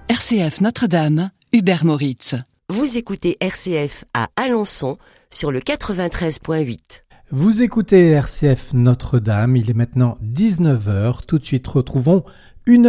RCF Notre-Dame, Hubert Moritz. Vous écoutez RCF à Alençon sur le 93.8. Vous écoutez RCF Notre-Dame, il est maintenant 19h. Tout de suite, retrouvons